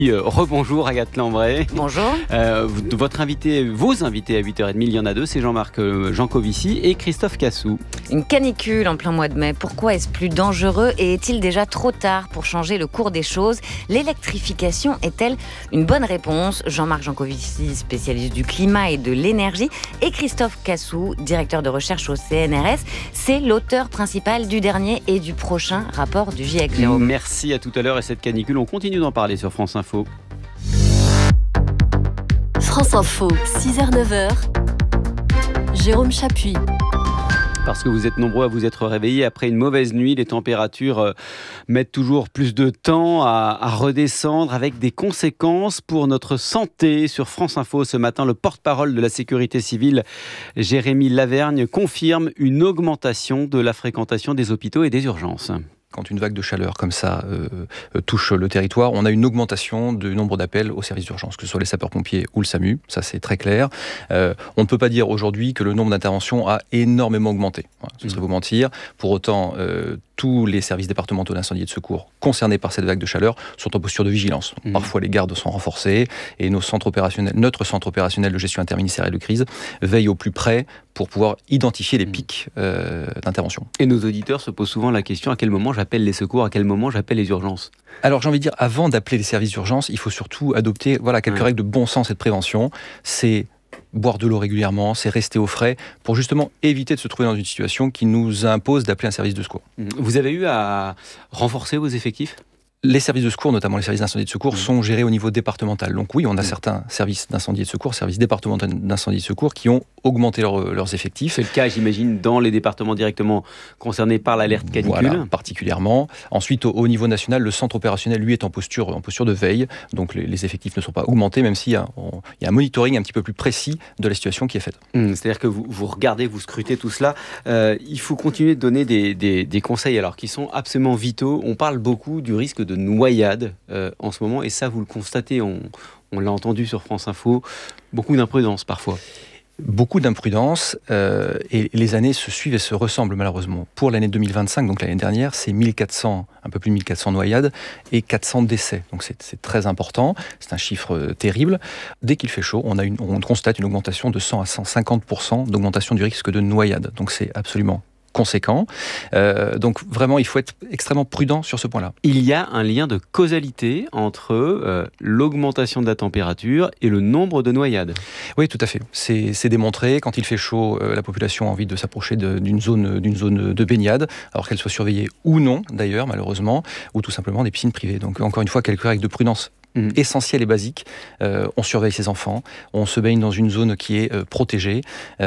Rebonjour Agathe Lambray. Bonjour. Vos invités à 8h30, il y en a deux, c'est Jean-Marc Jancovici et Christophe Cassou. Une canicule en plein mois de mai, pourquoi est-ce plus dangereux et est-il déjà trop tard pour changer le cours des choses ? L'électrification est-elle une bonne réponse ? Jean-Marc Jancovici, spécialiste du climat et de l'énergie, et Christophe Cassou, directeur de recherche au CNRS, c'est l'auteur principal du dernier et du prochain rapport du GIEC. Jérôme. Merci, à tout à l'heure. Et cette canicule, on continue d'en parler sur France Info. France Info, 6h-9h, Jérôme Chapuis. Parce que vous êtes nombreux à vous être réveillés après une mauvaise nuit. Les températures mettent toujours plus de temps à redescendre avec des conséquences pour notre santé. Sur France Info ce matin, le porte-parole de la sécurité civile, Jérémy Lavergne, confirme une augmentation de la fréquentation des hôpitaux et des urgences. Quand une vague de chaleur comme ça touche le territoire, on a une augmentation du nombre d'appels aux services d'urgence, que ce soit les sapeurs-pompiers ou le SAMU, ça c'est très clair. On ne peut pas dire aujourd'hui que le nombre d'interventions a énormément augmenté. Voilà, ce serait vous mentir. Pour autant, tous les services départementaux d'incendie et de secours concernés par cette vague de chaleur sont en posture de vigilance. Parfois, les gardes sont renforcés et notre centre opérationnel de gestion interministérielle de crise veille au plus près pour pouvoir identifier les pics d'intervention. Et nos auditeurs se posent souvent la question, à quel moment j'appelle les secours, à quel moment j'appelle les urgences ? Alors j'ai envie de dire, avant d'appeler les services d'urgence, il faut surtout adopter quelques règles de bon sens et de prévention. C'est boire de l'eau régulièrement, c'est rester au frais pour justement éviter de se trouver dans une situation qui nous impose d'appeler un service de secours. Vous avez eu à renforcer vos effectifs ? Les services de secours, notamment les services d'incendie et de secours, sont gérés au niveau départemental. Donc oui, on a certains services d'incendie et de secours, services départementaux d'incendie et de secours, qui ont augmenté leurs effectifs. C'est le cas, j'imagine, dans les départements directement concernés par l'alerte canicule. Voilà, particulièrement. Ensuite, au niveau national, le centre opérationnel, lui, est en posture de veille. Donc les effectifs ne sont pas augmentés, même s'il y a un monitoring un petit peu plus précis de la situation qui est faite. C'est-à-dire que vous regardez, vous scrutez tout cela. Il faut continuer de donner des conseils alors qui sont absolument vitaux. On parle beaucoup du risque de noyade en ce moment, et ça, vous le constatez, on l'a entendu sur France Info, beaucoup d'imprudence parfois. Beaucoup d'imprudence, et les années se suivent et se ressemblent malheureusement. Pour l'année 2025, donc l'année dernière, c'est un peu plus de 1400 noyades et 400 décès. Donc c'est très important, c'est un chiffre terrible. Dès qu'il fait chaud, on constate une augmentation de 100 à 150% d'augmentation du risque de noyade. Donc c'est absolument conséquent. Donc vraiment, il faut être extrêmement prudent sur ce point-là. Il y a un lien de causalité entre l'augmentation de la température et le nombre de noyades. Oui, tout à fait. C'est démontré. Quand il fait chaud, la population a envie de s'approcher d'une zone de baignade, alors qu'elle soit surveillée ou non, d'ailleurs, malheureusement, ou tout simplement des piscines privées. Donc encore une fois, quelques règles de prudence essentiel et basique. On surveille ses enfants, on se baigne dans une zone qui est protégée,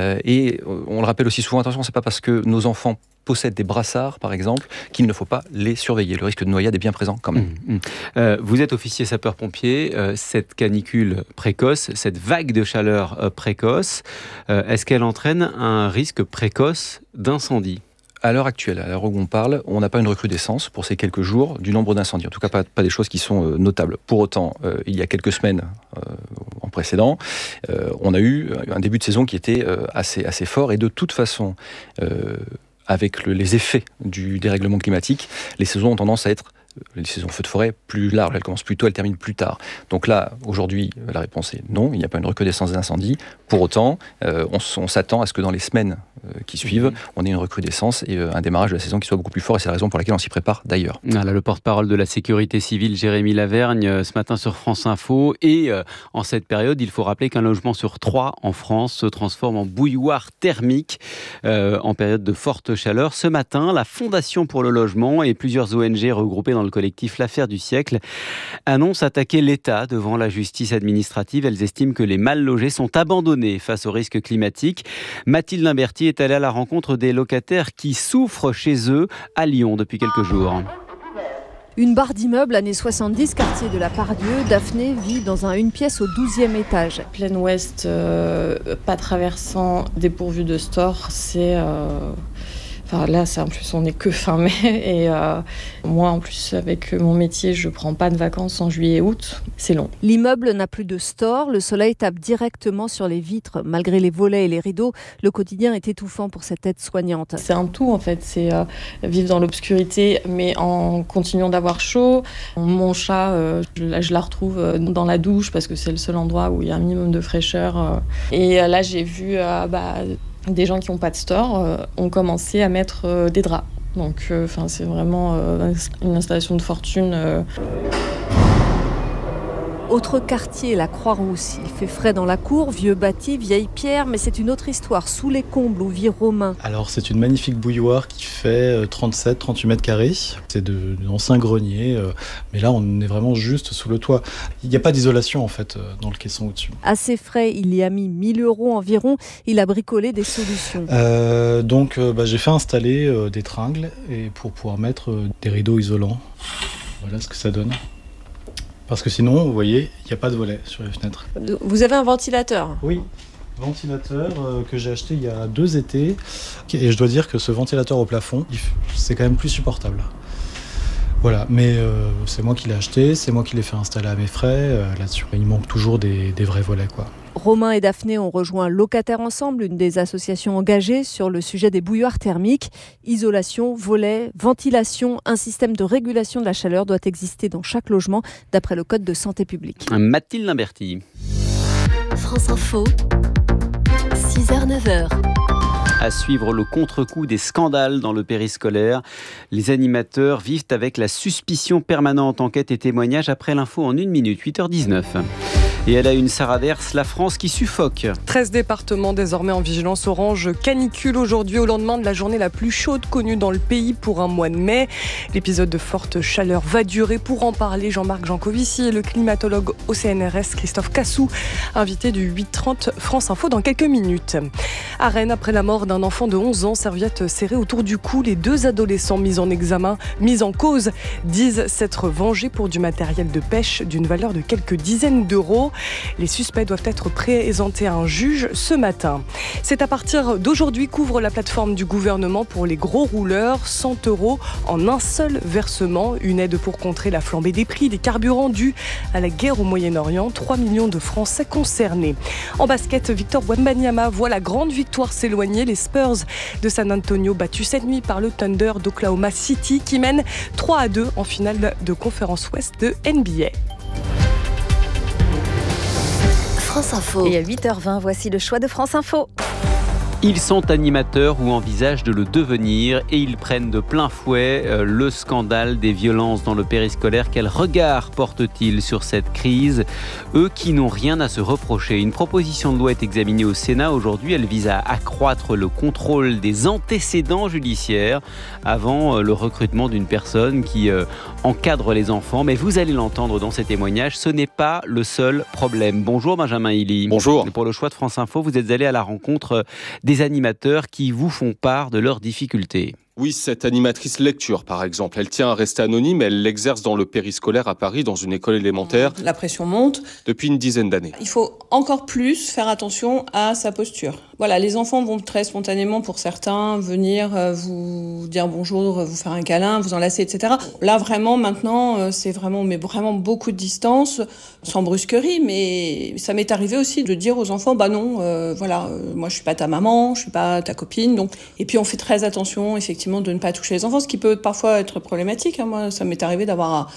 et on le rappelle aussi souvent, attention, c'est pas parce que nos enfants possèdent des brassards, par exemple, qu'il ne faut pas les surveiller. Le risque de noyade est bien présent quand même. Vous êtes officier sapeur-pompier. Cette canicule précoce, cette vague de chaleur précoce, est-ce qu'elle entraîne un risque précoce d'incendie ? À l'heure actuelle, à l'heure où on parle, on n'a pas une recrudescence pour ces quelques jours du nombre d'incendies. En tout cas, pas des choses qui sont notables. Pour autant, il y a quelques semaines en précédent, on a eu un début de saison qui était assez fort. Et de toute façon, avec les effets du dérèglement climatique, les saisons ont tendance à être les saisons feux de forêt plus larges, elles commencent plus tôt, elles terminent plus tard. Donc là, aujourd'hui, la réponse est non, il n'y a pas une recrudescence d'incendie. Pour autant, on s'attend à ce que dans les semaines qui suivent, on ait une recrudescence et un démarrage de la saison qui soit beaucoup plus fort, et c'est la raison pour laquelle on s'y prépare d'ailleurs. Voilà, le porte-parole de la sécurité civile, Jérémy Lavergne, ce matin sur France Info. Et en cette période, il faut rappeler qu'un logement sur 3 en France se transforme en bouilloire thermique en période de forte chaleur. Ce matin, la Fondation pour le logement et plusieurs ONG regroupées dans le collectif L'Affaire du siècle annoncent attaquer l'État devant la justice administrative. Elles estiment que les mal logés sont abandonnés face aux risques climatiques. Mathilde Limberti est allée à la rencontre des locataires qui souffrent chez eux à Lyon depuis quelques jours. Une barre d'immeubles années 70, quartier de la Pardieu. Daphné vit dans une pièce au 12e étage. Plein ouest, pas traversant, dépourvu de store, c'est Enfin là, en plus, on n'est que fin mai et moi, en plus, avec mon métier, je prends pas de vacances en juillet et août. C'est long. L'immeuble n'a plus de store, le soleil tape directement sur les vitres. Malgré les volets et les rideaux, le quotidien est étouffant pour cette aide-soignante. C'est un tout en fait, c'est vivre dans l'obscurité mais en continuant d'avoir chaud. Mon chat, je la retrouve dans la douche parce que c'est le seul endroit où il y a un minimum de fraîcheur. Et là j'ai vu des gens qui n'ont pas de store ont commencé à mettre des draps. Donc c'est vraiment une installation de fortune. Autre quartier, la Croix-Rousse. Il fait frais dans la cour, vieux bâti, vieille pierre, mais c'est une autre histoire. Sous les combles où vit Romain. Alors c'est une magnifique bouilloire qui fait 37-38 mètres carrés. C'est d'anciens greniers, mais là on est vraiment juste sous le toit. Il n'y a pas d'isolation en fait dans le caisson au-dessus. Assez frais, il y a mis 1 000 € environ. Il a bricolé des solutions. Donc j'ai fait installer des tringles et pour pouvoir mettre des rideaux isolants. Voilà ce que ça donne. Parce que sinon, vous voyez, il n'y a pas de volet sur les fenêtres. Vous avez un ventilateur ? Oui, ventilateur que j'ai acheté il y a 2 étés. Et je dois dire que ce ventilateur au plafond, c'est quand même plus supportable. Voilà, mais c'est moi qui l'ai acheté, c'est moi qui l'ai fait installer à mes frais. Là-dessus, il manque toujours des vrais volets, quoi. Romain et Daphné ont rejoint Locataires Ensemble, une des associations engagées sur le sujet des bouilloires thermiques. Isolation, volets, ventilation, un système de régulation de la chaleur doit exister dans chaque logement, d'après le Code de santé publique. Mathilde Limberti. France Info, 6h-9h. À suivre le contre-coup des scandales dans le périscolaire. Les animateurs vivent avec la suspicion permanente. Enquête et témoignages après l'info en 1 minute, 8h19. Et elle a une Sarah Ders, la France qui suffoque. 13 départements désormais en vigilance orange canicule aujourd'hui au lendemain de la journée la plus chaude connue dans le pays pour un mois de mai. L'épisode de forte chaleur va durer. Pour en parler, Jean-Marc Jancovici et le climatologue au CNRS Christophe Cassou, invité du 8h30 France Info dans quelques minutes. À Rennes, après la mort d'un enfant de 11 ans, serviette serrée autour du cou, les 2 adolescents mis en cause, disent s'être vengés pour du matériel de pêche d'une valeur de quelques dizaines d'euros. Les suspects doivent être présentés à un juge ce matin. C'est à partir d'aujourd'hui qu'ouvre la plateforme du gouvernement pour les gros rouleurs, 100 € en un seul versement. Une aide pour contrer la flambée des prix des carburants dus à la guerre au Moyen-Orient. 3 millions de Français concernés. En basket, Victor Wembanyama voit la grande victoire s'éloigner. Les Spurs de San Antonio battus cette nuit par le Thunder d'Oklahoma City qui mène 3-2 en finale de conférence Ouest de NBA. France Info. Et à 8h20, voici le choix de France Info. Ils sont animateurs ou envisagent de le devenir et ils prennent de plein fouet le scandale des violences dans le périscolaire. Quel regard portent-ils sur cette crise, eux qui n'ont rien à se reprocher? Une proposition de loi est examinée au Sénat aujourd'hui. Elle vise à accroître le contrôle des antécédents judiciaires avant le recrutement d'une personne qui encadre les enfants. Mais vous allez l'entendre dans ces témoignages, ce n'est pas le seul problème. Bonjour Benjamin Hilly. Bonjour. Pour le choix de France Info, vous êtes allé à la rencontre des animateurs qui vous font part de leurs difficultés. Oui, cette animatrice lecture, par exemple, elle tient à rester anonyme, elle l'exerce dans le périscolaire à Paris, dans une école élémentaire. La pression monte. Depuis une dizaine d'années. Il faut encore plus faire attention à sa posture. Voilà, les enfants vont très spontanément, pour certains, venir vous dire bonjour, vous faire un câlin, vous enlacer, etc. Là, vraiment, maintenant, c'est vraiment beaucoup de distance, sans brusquerie, mais ça m'est arrivé aussi de dire aux enfants, moi, je suis pas ta maman, je suis pas ta copine, donc. Et puis, on fait très attention, effectivement, de ne pas toucher les enfants, ce qui peut parfois être problématique. Moi, ça m'est arrivé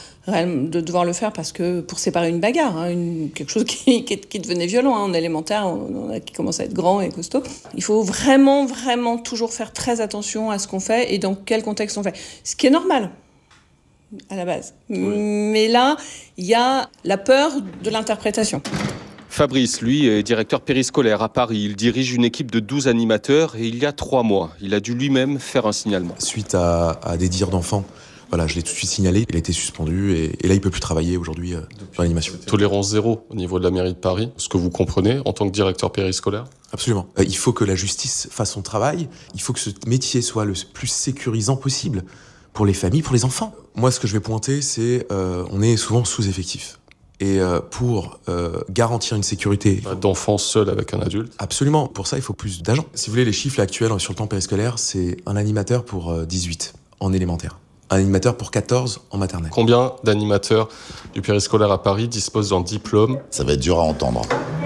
de devoir le faire parce que pour séparer une bagarre, quelque chose qui devenait violent en élémentaire, qui commence à être grand et costaud. Il faut vraiment, vraiment toujours faire très attention à ce qu'on fait et dans quel contexte on fait. Ce qui est normal à la base. Oui. Mais là, il y a la peur de l'interprétation. Fabrice, lui, est directeur périscolaire à Paris. Il dirige une équipe de 12 animateurs et il y a 3 mois, il a dû lui-même faire un signalement. Suite à des dires d'enfants, je l'ai tout de suite signalé. Il a été suspendu et là, il peut plus travailler aujourd'hui dans l'animation. Tolérance zéro au niveau de la mairie de Paris. Ce que vous comprenez en tant que directeur périscolaire ? Absolument. Il faut que la justice fasse son travail. Il faut que ce métier soit le plus sécurisant possible pour les familles, pour les enfants. Moi, ce que je vais pointer, c'est on est souvent sous-effectif. Et pour garantir une sécurité... D'enfants seuls avec un adulte. Absolument. Pour ça, il faut plus d'agents. Si vous voulez, les chiffres actuels sur le temps périscolaire, c'est un animateur pour 18 en élémentaire. Un animateur pour 14 en maternelle. Combien d'animateurs du périscolaire à Paris disposent d'un diplôme ? Ça va être dur à entendre.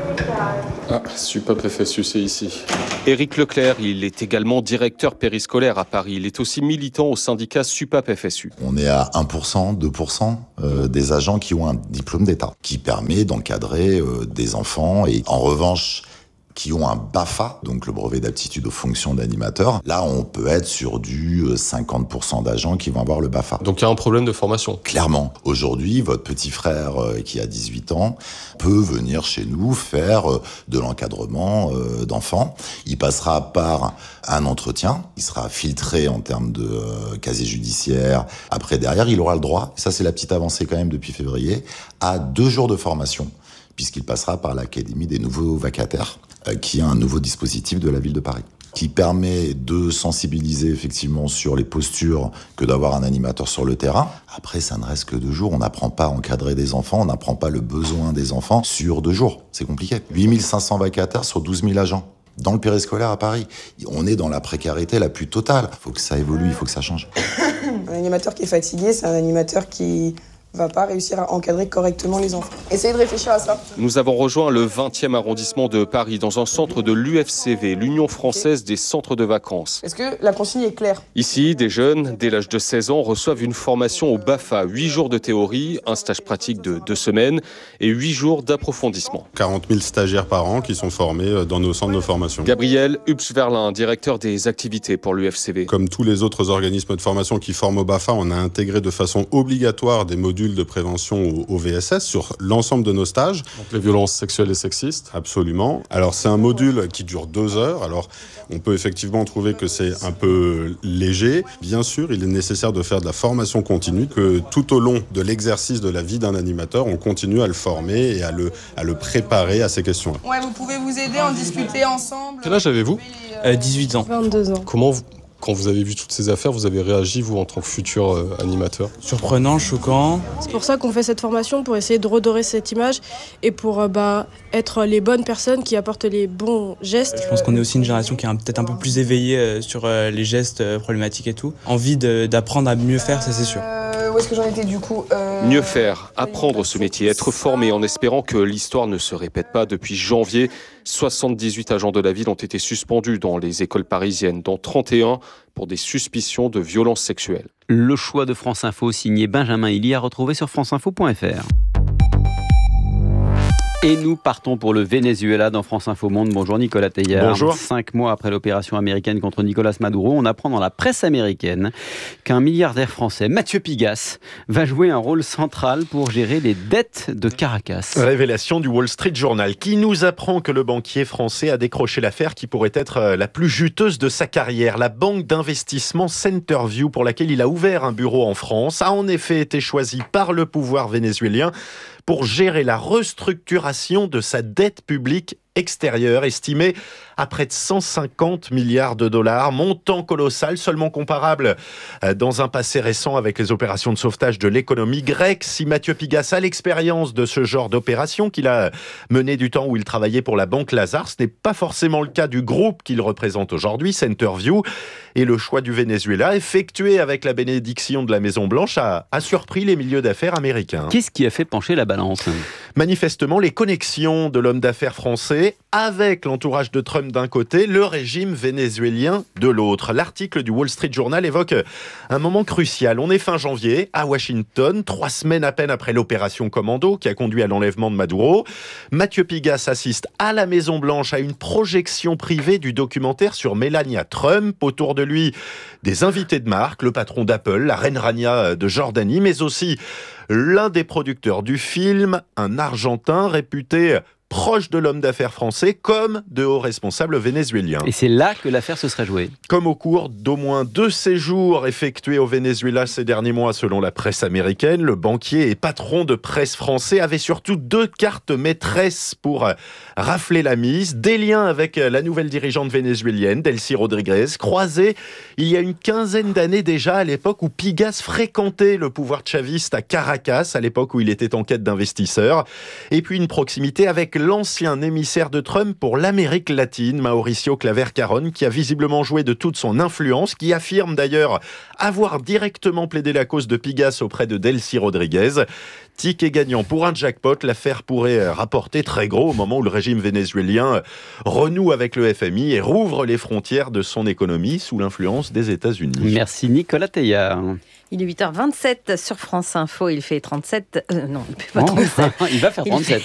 Ah, SUPAP FSU, c'est ici. Éric Leclerc, il est également directeur périscolaire à Paris. Il est aussi militant au syndicat SUPAP FSU. On est à 1%, 2% des agents qui ont un diplôme d'État, qui permet d'encadrer des enfants. Et en revanche, qui ont un BAFA, donc le brevet d'aptitude aux fonctions d'animateur. Là, on peut être sur du 50% d'agents qui vont avoir le BAFA. Donc il y a un problème de formation. Clairement. Aujourd'hui, votre petit frère qui a 18 ans peut venir chez nous faire de l'encadrement d'enfants. Il passera par un entretien. Il sera filtré en termes de casier judiciaire. Après, derrière, il aura le droit, ça c'est la petite avancée quand même depuis février, à 2 jours de formation, puisqu'il passera par l'Académie des nouveaux vacataires, qui est un nouveau dispositif de la ville de Paris, qui permet de sensibiliser effectivement sur les postures que d'avoir un animateur sur le terrain. Après, ça ne reste que 2 jours. On n'apprend pas à encadrer des enfants, on n'apprend pas le besoin des enfants sur 2 jours. C'est compliqué. 8500 vacataires sur 12 000 agents. Dans le périscolaire à Paris, on est dans la précarité la plus totale. Il faut que ça évolue, il faut que ça change. Un animateur qui est fatigué, c'est un animateur qui va pas réussir à encadrer correctement les enfants. Essayez de réfléchir à ça. Nous avons rejoint le 20e arrondissement de Paris, dans un centre de l'UFCV, l'Union française des centres de vacances. Est-ce que la consigne est claire ? Ici, des jeunes, dès l'âge de 16 ans, reçoivent une formation au BAFA, 8 jours de théorie, un stage pratique de 2 semaines et 8 jours d'approfondissement. 40 000 stagiaires par an qui sont formés dans nos centres de formation. Gabriel Hupsch-Verlin, directeur des activités pour l'UFCV. Comme tous les autres organismes de formation qui forment au BAFA, on a intégré de façon obligatoire des modules de prévention au VSS sur l'ensemble de nos stages. Donc les violences sexuelles et sexistes. Absolument. Alors c'est un module qui dure 2 heures. Alors on peut effectivement trouver que c'est un peu léger. Bien sûr, il est nécessaire de faire de la formation continue, que tout au long de l'exercice de la vie d'un animateur, on continue à le former et à le préparer à ces questions-là. Ouais, vous pouvez vous aider, en discuter ensemble. Quel âge avez-vous ? 18 ans. 22 ans. Comment quand vous avez vu toutes ces affaires, vous avez réagi, vous, en tant que futur animateur ? Surprenant, choquant. C'est pour ça qu'on fait cette formation, pour essayer de redorer cette image et pour être les bonnes personnes qui apportent les bons gestes. Je pense qu'on est aussi une génération qui est peut-être un peu plus éveillée sur les gestes problématiques et tout. Envie d'apprendre à mieux faire, ça c'est sûr. Où est-ce que j'en étais du coup Mieux faire, apprendre ce métier, être formé en espérant que l'histoire ne se répète pas. Depuis janvier, 78 agents de la ville ont été suspendus dans les écoles parisiennes, dont 31 pour des suspicions de violences sexuelles. Le choix de France Info, signé Benjamin Hilly, à retrouver sur franceinfo.fr. Et nous partons pour le Venezuela dans France Info Monde. Bonjour Nicolas Teilhard. Bonjour. 5 mois après l'opération américaine contre Nicolas Maduro, on apprend dans la presse américaine qu'un milliardaire français, Mathieu Pigasse, va jouer un rôle central pour gérer les dettes de Caracas. Révélation du Wall Street Journal qui nous apprend que le banquier français a décroché l'affaire qui pourrait être la plus juteuse de sa carrière. La banque d'investissement Centerview, pour laquelle il a ouvert un bureau en France, a en effet été choisie par le pouvoir vénézuélien pour gérer la restructuration de sa dette publique extérieure, estimée à près de 150 milliards de dollars, montant colossal, seulement comparable dans un passé récent avec les opérations de sauvetage de l'économie grecque. Si Mathieu Pigasse a l'expérience de ce genre d'opération qu'il a mené du temps où il travaillait pour la Banque Lazare, ce n'est pas forcément le cas du groupe qu'il représente aujourd'hui, Centerview. Et le choix du Venezuela, effectué avec la bénédiction de la Maison-Blanche, a surpris les milieux d'affaires américains. Qu'est-ce qui a fait pencher la balance ? Manifestement, les connexions de l'homme d'affaires français avec l'entourage de Trump d'un côté, le régime vénézuélien de l'autre. L'article du Wall Street Journal évoque un moment crucial. On est fin janvier, à Washington, 3 semaines à peine après l'opération Commando qui a conduit à l'enlèvement de Maduro. Mathieu Pigasse assiste à la Maison-Blanche à une projection privée du documentaire sur Melania Trump. Autour de lui, des invités de marque, le patron d'Apple, la reine Rania de Jordanie, mais aussi l'un des producteurs du film, un Argentin réputé proches de l'homme d'affaires français comme de hauts responsables vénézuéliens. Et c'est là que l'affaire se serait jouée. Comme au cours d'au moins 2 séjours effectués au Venezuela ces derniers mois selon la presse américaine, le banquier et patron de presse français avait surtout 2 cartes maîtresses pour rafler la mise, des liens avec la nouvelle dirigeante vénézuélienne, Delcy Rodriguez, croisés il y a une quinzaine d'années déjà, à l'époque où Pigas fréquentait le pouvoir chaviste à Caracas, à l'époque où il était en quête d'investisseurs, et puis une proximité avec l'ancien émissaire de Trump pour l'Amérique latine, Mauricio Claver Caron, qui a visiblement joué de toute son influence, qui affirme d'ailleurs avoir directement plaidé la cause de Pigas auprès de Delcy Rodriguez. Ticket gagnant pour un jackpot, l'affaire pourrait rapporter très gros au moment où le régime vénézuélien renoue avec le FMI et rouvre les frontières de son économie sous l'influence des États-Unis. Merci Nicolas Teillard. Il est 8h27 sur France Info, il fait 37... non, il fait pas 37. Il va faire 37.